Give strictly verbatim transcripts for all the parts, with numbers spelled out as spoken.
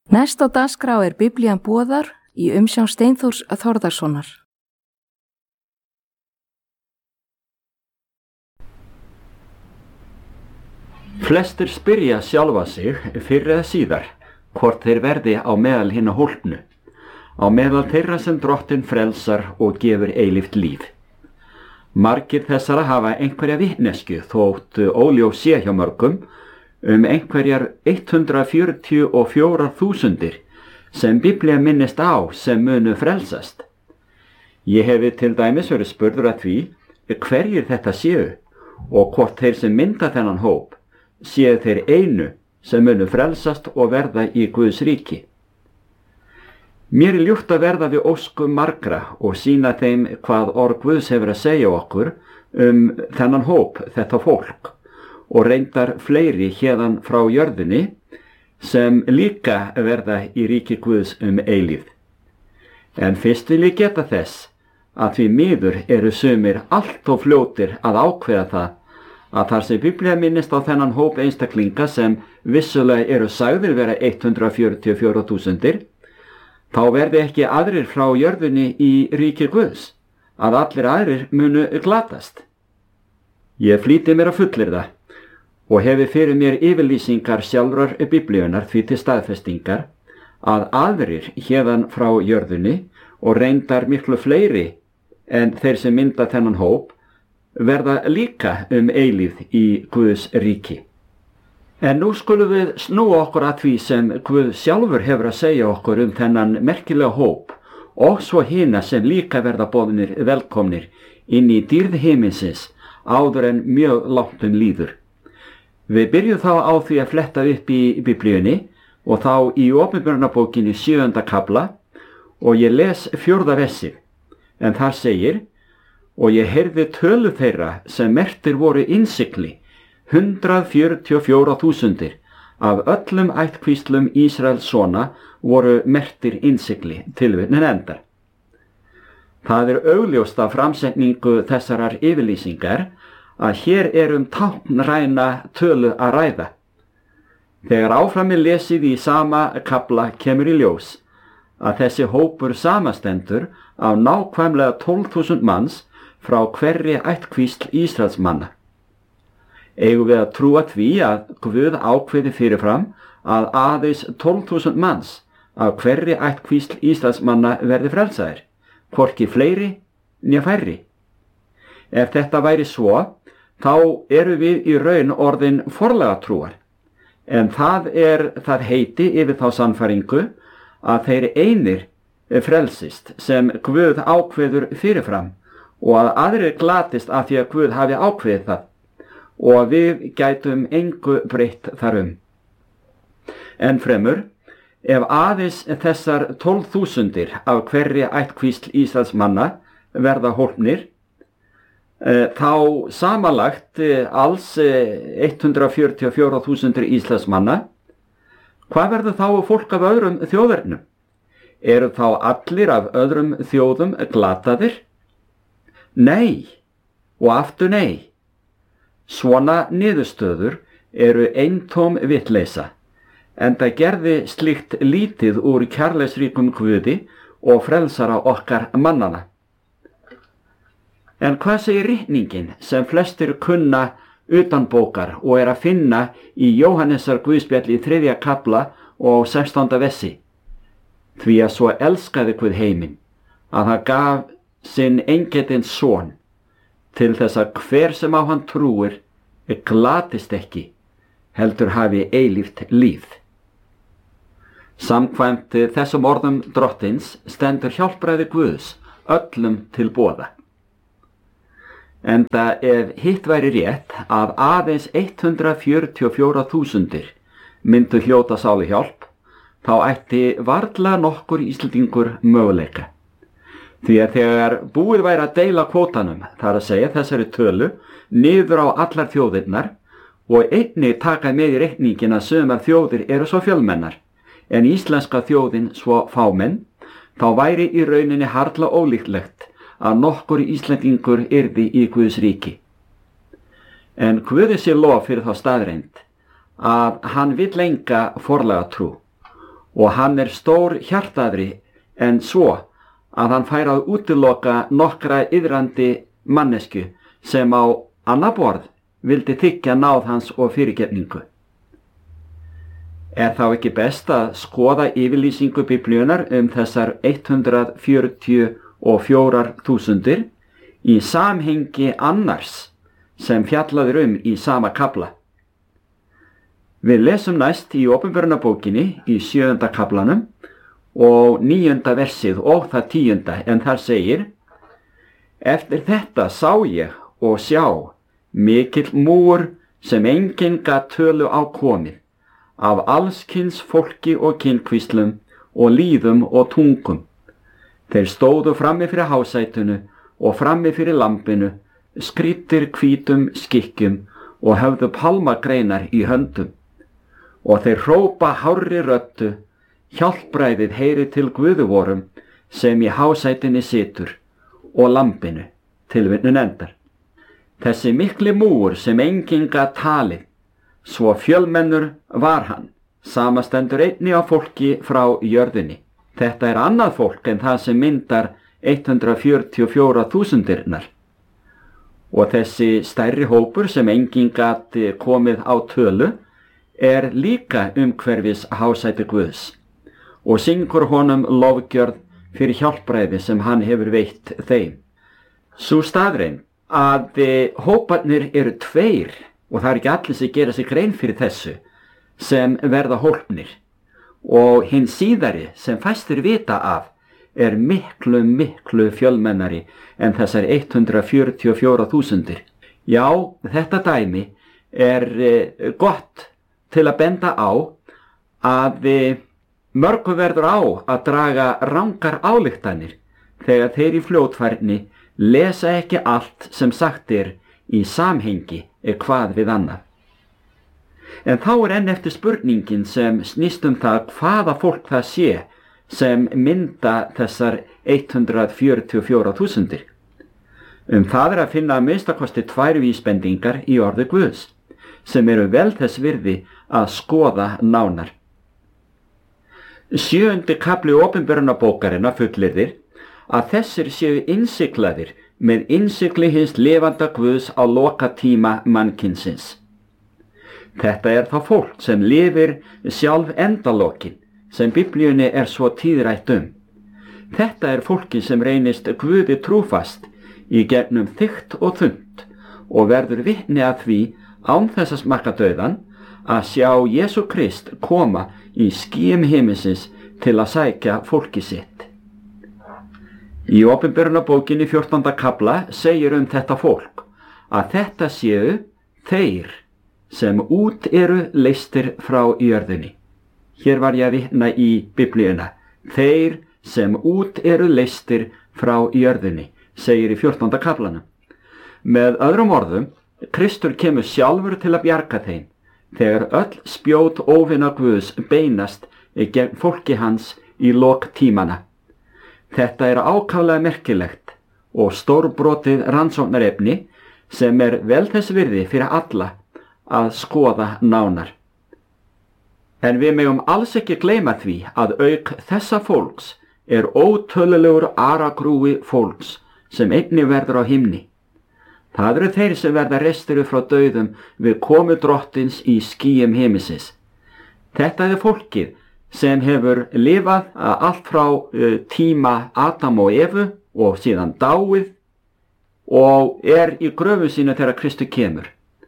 Næst á dagskrá er Biblían boðar í umsjón Steinþórs Þórðarsonar. Flestir spyrja sjálfa sig fyrr eða síðar hvort þeir verði á meðal hinna hólpnu, á meðal þeirra sem Drottinn frelsar og gefur eilíft líf. Margir þessara hafa einhverja vitneskju þótt óljós sé hjá mörgum um einhverjar hundrað fjörutíu og fjórar þúsundir sem Biblía minnist á sem munu frelsast. Ég hefi til dæmis verið spurður að því hverjir þetta séu og hvort þeir sem mynda þennan hóp séu þeir einu sem munu frelsast og verða í Guðs ríki. Mér er ljúft að verða við óskum margra og sýna þeim hvað orð Guðs hefur að segja okkur um þennan hóp, þetta fólk, og reyndar fleiri hérðan frá jörðinni sem líka verða í ríki Guðs um eilífð. En fyrst vil ég geta þess að því miður eru sumir allt of fljótir að ákveða það að þar sem Biblía minnist á þennan hóp einstaklinga sem vissulega eru sagðir vera hundrað fjörutíu og fjórar þúsundir, þá verði ekki aðrir frá jörðinni í ríki Guðs, að allir aðrir munu glatast. Ég flýti mér að fullyrða og hefi fyrir mér yfirlýsingar sjálfrar Biblíunar því til staðfestingar að aðrir hérðan frá jörðinni og reyndar miklu fleiri en þeir sem mynda þennan hóp verða líka um eilífð í Guðs ríki. En nú skulum við snúa okkur að því sem Guð sjálfur hefur að segja okkur um þennan merkilega hóp og svo hina sem líka verða boðnir velkomnir inn í dýrð himinsins áður en mjög langt um líður. Við byrjum þá á því að fletta upp í Biblíunni og þá í Opinberunarbókinni sjöunda kafla og ég les fjórða vessið, en þar segir: og ég heyrði tölu þeirra sem merktir voru innsigli, hundrað fjörutíu og fjórar þúsundir, af öllum ættkvíslum Ísraels sona voru merktir innsigli, tilvitnun endar. Það er augljóst af framsetningu þessarar yfirlýsingar að hér er um táknræna tölu að ræða. Þegar áfram er lesið í sama kafla kemur í ljós að þessi hópur samastendur af nákvæmlega tólf þúsund manns frá hverri ættkvísl Ísraelsmanna. Eigum við að trúa því að Guð ákveði fyrirfram að aðeins tólf þúsund manns af hverri ættkvísl Ísraelsmanna verði frelsaðir, hvorki fleiri né færri? Ef þetta væri svo, þá eru við í raun orðin forlagatrúar, en það er það heiti yfir þá sannfæringu að þeir einir frelsist sem Guð ákveður fyrirfram og að aðrir glatist af því að Guð hafi ákveðið það og að við gætum engu breytt þarum. En fremur, ef aðeins þessar tólf þúsundir af hverri ættkvísl Ísraelsmanna verða hólpnir, þá samanlagt alls hundrað fjörutíu og fjórar þúsundir Ísraelsmanna, hvað verður þá fólk af öðrum þjóðernum? Eru þá allir af öðrum þjóðum glataðir? Nei, og aftur nei. Svona niðurstöður eru eintóm vitleysa, enda gerði slíkt lítið úr kærleiksríkum Guði og frelsara okkar mannana. En hvað segir ritningin sem flestir kunna utanbókar og er að finna í Jóhannesar Guðspjalli í þriðja kafla og sextánda vessi? Því að svo elskaði Guð heiminn, að hann gaf sinn eingetinn son, til þess að hver sem á hann trúir glatist ekki, heldur hafi eilíft líf. Samkvæmt þessum orðum Drottins stendur hjálpræði Guðs öllum til boða. Enda ef hitt væri rétt að aðeins hundrað fjörutíu og fjórar þúsundir myndu hljóta sáluhjálp, þá ætti varla nokkur Íslendingur möguleika. Því að þegar búið væri að deila kvótanum, þar að segja þessari tölu, niður á allar þjóðirnar og einnig taka með í reikningin að sumar þjóðir eru svo fjölmennar, en íslenska þjóðin svo fámenn, þá væri í rauninni harla ólíklegt að nokkur Íslendingur yrði í Guðs ríki. En Guði sé lof fyrir þá staðreynd að hann vill enga forlagatrú og hann er stór hjartaðri en svo að hann fær að útiloka nokkra iðrandi mannesku sem á annað borð vildi þiggja náð hans og fyrirgefningu. Er þá ekki best að skoða yfirlýsingu Biblíunnar um þessar hundrað fjörutíu og fjórar þúsundir í samhengi annars sem fjallaður um í sama kafla? Við lesum næst í Opinberunarbókinni í sjöunda kaflanum og níunda versið og það tíunda, en þar segir: Eftir þetta sá ég og sjá mikill múgur sem enginn gat tölu á komið, af allskyns fólki og kynkvíslum og líðum og tungum. Þeir stóðu frammi fyrir hásætunu og frammi fyrir lambinu, skrýddir hvítum skikkjum og höfðu pálmagreinar í höndum. Og þeir hrópa hárri röddu: Hjálpræðið heyri til Guðvorum sem í hásætinni situr og lambinu. Tilvitnun endar. Þessi mikli múgur sem enginn gat talið, svo fjölmennur var hann, samastendur einni á fólki frá jörðinni. Þetta er annað fólk en það sem myndar hundrað fjörutíu og fjórar þúsundirnar. Og þessi stærri hópur sem enginn gat komið á tölu er líka umhverfis hásæti Guðs og syngur honum lofgjörð fyrir hjálpræði sem hann hefur veitt þeim. Sú staðreind að hóparnir eru tveir, og það er ekki allir sem gera sig grein fyrir þessu, sem verða hólpnir, og hinn síðari sem fæstir vita af er miklu, miklu fjölmennari en þessar hundrað fjörutíu og fjórar þúsundir. Já, þetta dæmi er gott til að benda á að mörgu verður á að draga rangar ályktanir þegar þeir í fljótfærni lesa ekki allt sem sagt er í samhengi hvað við annað. En þá er enn eftir spurningin sem snýst um það hvaða fólk það sé sem mynda þessar hundrað fjörutíu og fjórar þúsundir. Um það er að finna að minnsta kosti tvær vísbendingar í orði Guðs, sem eru vel þess virði að skoða nánar. Sjöundi kafli Opinberunarbókarinnar fullyrðir að þessir séu innsiklaðir með innsigli hins lifanda Guðs á lokatíma mannkynsins. Þetta er þá fólk sem lifir sjálf endalokin, sem Biblíunni er svo tíðrætt um. Þetta er fólki sem reynist Guði trúfast í gegnum þykkt og þunnt og verður vitni að því án þess að smakka dauðan að sjá Jesú Krist koma í skýjum himinsins til að sækja fólki sitt. Í Opinberunarbókinni fjórtánda kafla segir um þetta fólk að þetta séu þeir sem út eru leystir frá jörðinni. Hér var ég að vitna í Biblíuna. Þeir sem út eru leystir frá jörðinni, segir í fjórtánda kaflanum. Með öðrum orðum, Kristur kemur sjálfur til að bjarga þeim, þegar öll spjót óvina Guðs beinast gegn fólki hans í lok tímana. Þetta er ákaflega merkilegt og stórbrotið rannsóknarefni sem er vel þess virði fyrir alla að skoða nánar. En við megum alls ekki gleyma því að auk þessa fólks er ótölulegur aragrúi fólks sem einnig verður á himni. Það eru þeir sem verða reistir frá dauðum við komu drottins í skýjum himinsins. Þetta er fólkið sem hefur lifað allt frá tíma Adam og Evu og síðan dáið og er í gröfu sínu þegar Kristur kemur.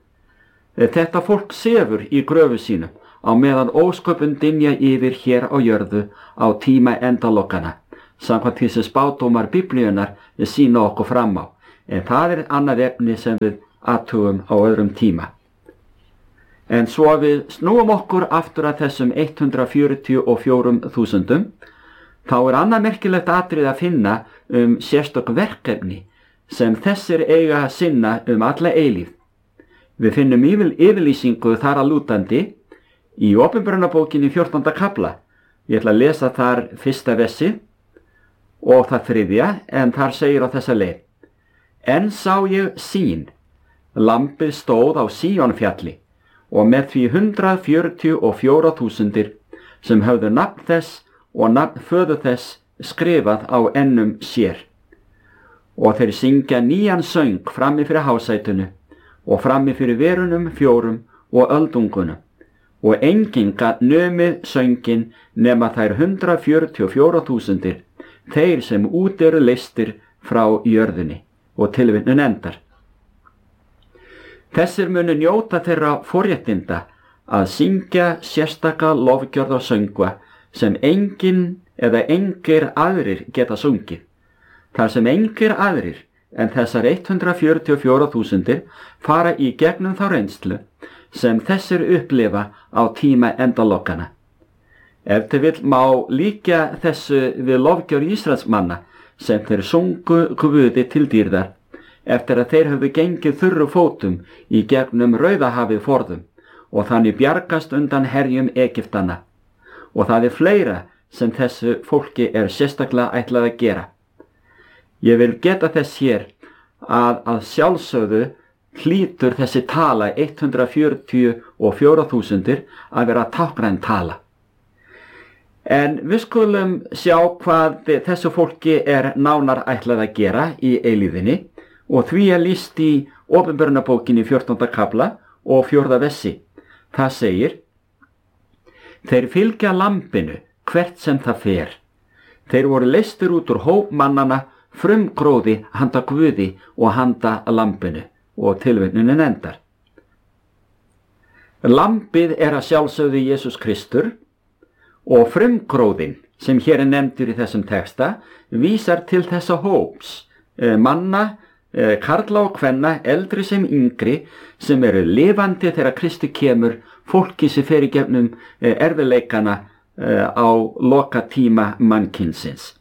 Þetta fólk sefur í gröfu sínu á meðan ósköpun dynja yfir hér á jörðu á tíma endalokana, samkvæmt því sem spádómar Biblíunnar sýna okkur fram á. En það er annað efni sem við athugum á öðrum tíma. En svo við snúum okkur aftur að þessum hundrað fjörutíu og fjórum þúsundum, þá er annað merkilegt atrið að finna um sérstök verkefni sem þessir eiga að sinna um alla eilífð. Við finnum yfir, yfirlýsingu þar að lútandi í Opinberunarbókinni fjórtánda kafla. Ég ætla að lesa þar fyrsta versi og það þriðja, en þar segir á þessa leið: En sá ég sýn, lambið stóð á Síónfjalli og með því hundrað fjörutíu og fjórar þúsundir sem höfðu nafn þess og nafn föður þess skrifað á ennum sér. Og þeir syngja nýjan söng frammi fyrir hásætunu og frammi fyrir verunum fjórum og öldungunum, og enginn gat numið söngin nema þær hundrað fjörutíu og fjórar þúsundir, þeir sem út eru leystir frá jörðinni. Og tilvitnun endar. Þessir munu njóta þeirra forréttinda að syngja sérstaka lofgjörð og söngva sem enginn eða engir aðrir geta sungið. Þar sem engir aðrir en þessar hundrað fjörutíu og fjórar þúsundir fara í gegnum þá reynslu sem þessir upplifa á tíma endalokkana. Ef til vill má líka þessu við lofgjörð Ísraelsmanna sem þeir sungu Guði til dýrðar eftir að þeir höfðu gengið þurru fótum í gegnum Rauðahafið forðum og þannig bjargast undan herjum Egyptana. Og það er fleira sem þessu fólki er sérstaklega ætlað að gera. Ég vil geta þess hér að að sjálfsögðu hlýtur þessi tala hundrað fjörutíu og fjórar þúsundir að vera táknræn tala. En við skulum sjá hvað þessu fólki er nánar ætlað að gera í eilíðinni, og því er lýst í Opinberunarbókinni fjórtánda kafla og fjórða vessi. Það segir: Þeir fylgja lambinu hvert sem það fer. Þeir voru leystir út úr hóp mannana, frumgróði handa Guði og handa lambinu. Og tilvitnunin endar. Lambið er að sjálfsögðu Jesús Kristur, og frumgróðin sem hér er nefndur í þessum texta vísar til þessa hóps manna, karla og kvenna, eldri sem yngri, sem eru lifandi þegar Kristi kemur, fólki sem fer í gegnum erfiðleikana á loka tíma mannkynsins.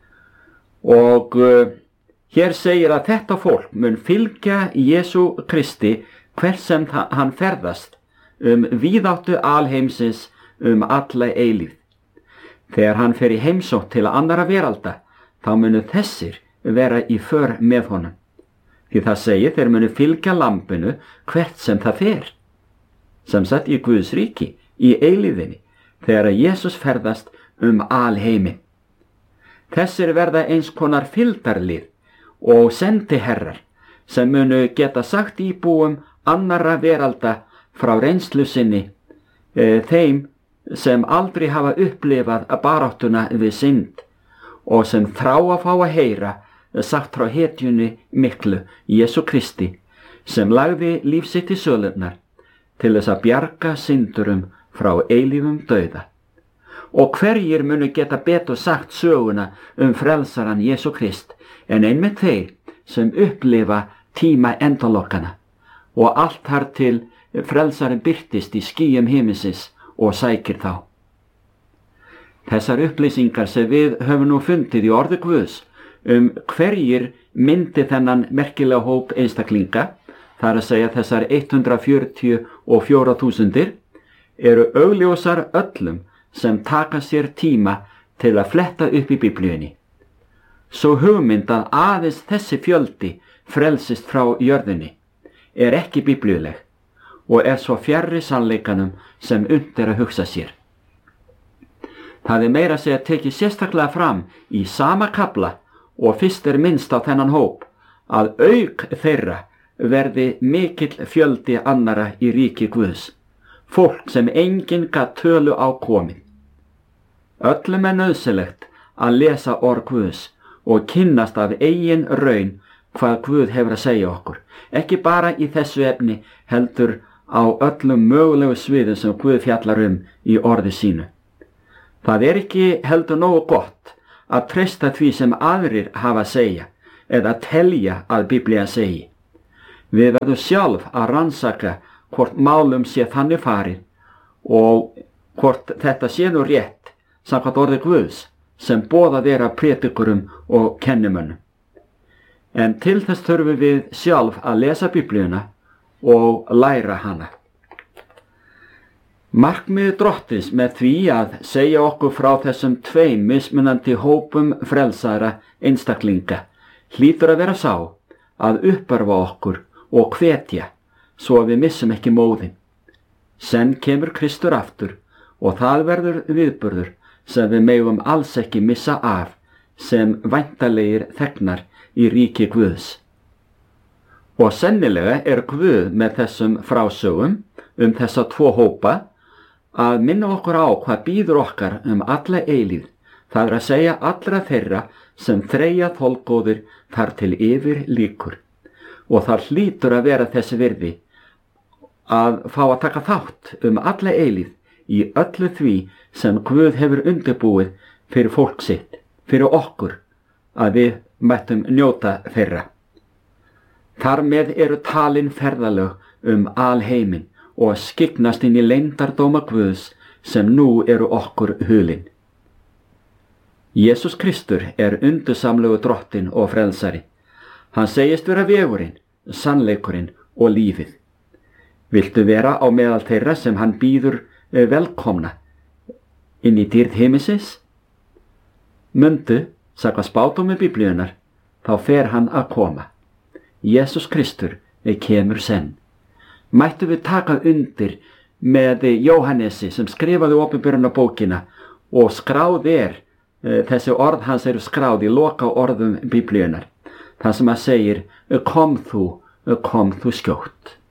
Og hér segir að þetta fólk mun fylgja Jesú Kristi hvert sem hann ferðast um víðáttu alheimsins, um alla eilífð. Þegar hann fer í heimsókn til annarra veralda, þá munu þessir vera í för með honum. Því það segir þeir munu fylgja lambinu hvert sem það fer. Sem sagt í Guðs ríki, í eilíðinni, þegar að Jesús ferðast um alheimin. Þessir verða eins konar fylgdarlið og sendiherrar sem munu geta sagt íbúum annarra veralda frá reynslu sinni, e, þeim sem aldrei hafa upplifað baráttuna við synd og sem þrá að fá að heyra sagt frá hetjunni miklu, Jesú Kristi, sem lagði líf sitt í sölurnar til þess að bjarga syndurum frá eilífum dauða. Og hverjir munu geta betur sagt söguna um frelsaran Jesú Krist en einmitt þeir sem upplifa tíma endalokkana og allt þar til frelsarinn birtist í skýjum himinsins og sækir þá. Þessar upplýsingar sem við höfum nú fundið í orði Guðs um hverjir myndi þennan merkilega hóp einstaklinga, þar að segja þessar hundrað fjörutíu og fjórar þúsundir, eru augljósar öllum sem taka sér tíma til að fletta upp í Biblíunni. Svo hugmynd að aðeins þessi fjöldi frelsist frá jörðinni er ekki biblíuleg og er svo fjarri sannleikanum sem unnt er að hugsa sér. Það er meira að segja tekið sérstaklega fram í sama kafla og fyrst er minnst á þennan hóp að auk þeirra verði mikill fjöldi annara í ríki Guðs, fólk sem enginn gat tölu á komið. Öllum er nauðsynlegt að lesa orð Guðs og kynnast af eigin raun hvað Guð hefur að segja okkur, ekki bara í þessu efni heldur á öllum mögulegu sviðum sem Guð fjallar um í orði sínu. Það er ekki heldur nógu gott að treysta því sem aðrir hafa að segja eða telja að Biblían segi. Við verðum sjálf að rannsaka hvort málum sé þannig farið og hvort þetta sé nú rétt samkvæmt orði Guðs sem boðað er af prédikurum og kennimönnum. En til þess þurfum við sjálf að lesa Biblíuna og læra hana. Markmið Drottins með því að segja okkur frá þessum tveim mismunandi hópum frelsara einstaklinga hlýtur að vera sá að uppörfa okkur og hvetja svo að við missum ekki móðin. Senn kemur Kristur aftur og það verður viðburður sem við megum alls ekki missa af sem væntalegir þegnar í ríki Guðs. Og sennilega er Guð með þessum frásögum um þessa tvo hópa að minna okkur á hvað bíður okkar um alla eilíð, það er að segja allra þeirra sem þreyja þolgóðir þar til yfir líkur. Og það hlýtur að vera þessi virði að fá að taka þátt um alla eilíð í öllu því sem Guð hefur undirbúið fyrir fólk sitt, fyrir okkur, að við mættum njóta þeirra. Þar með eru talin ferðalög um alheiminn og skyggnast inn í leyndardóma Guðs sem nú eru okkur hulin. Jesús Kristur er undursamlegu drottinn og frelsari. Hann segist vera vegurinn, sannleikurinn og lífið. Viltu vera á meðal þeirra sem hann býður velkomna inn í dýrð himinsins? Mundu, sakvað spádómi Biblíunnar, þá fer hann að koma. Jesús Kristur kemur senn. Mættu við taka undir með Jóhannesi sem skrifaði opinberunarbókina og skráð er, þessi orð hans eru skráð í loka orðum Biblíunnar. Það sem að segir, kom þú, kom þú skjótt.